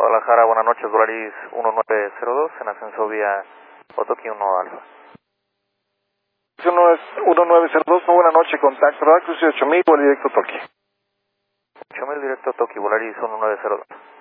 Guadalajara, buenas noches, Volaris 1902, en ascenso vía Otoki 1 Alfa. 1902, muy buena noche, contacto, ¿verdad? Cruce 8000, vuelo directo Toki. 8000 directo Toki, Volaris 1902.